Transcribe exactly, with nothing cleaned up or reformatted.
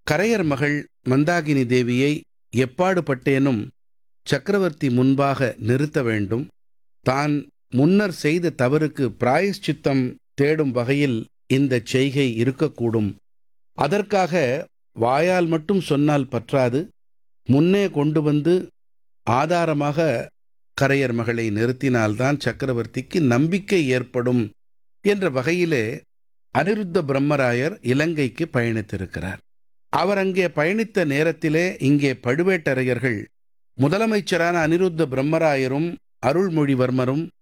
கரையர் மகள் மந்தாகினி தேவியை எப்பாடுபட்டேனும் சக்கரவர்த்தி முன்பாக நிறுத்த வேண்டும். தான் முன்னர் செய்த தவறுக்கு பிராயஷ்சித்தம் தேடும் வகையில் இந்தச் செய்கை இருக்கக்கூடும். அதற்காக வாயால் மட்டும் சொன்னால் பற்றாது, முன்னே கொண்டு வந்து ஆதாரமாக கரையர் மகளை நிறுத்தினால்தான் சக்கரவர்த்திக்கு நம்பிக்கை ஏற்படும் என்ற வகையிலே அனிருத்த பிரம்மராயர் இலங்கைக்கு பயணித்திருக்கிறார். அவர் அங்கே பயணித்த நேரத்திலே இங்கே பழுவேட்டரையர்கள் முதலமைச்சரான அனிருத்த பிரம்மராயரும் அருள்மொழிவர்மரும்